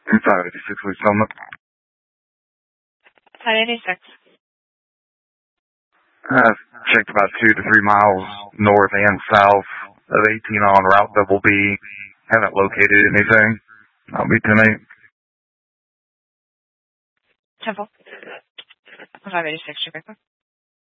586 Lee Summit. 586. Checked about 2 to 3 miles north and south of 18 on Route Double B. Haven't located anything. I'll be 10-8. 10-4. 586, check back.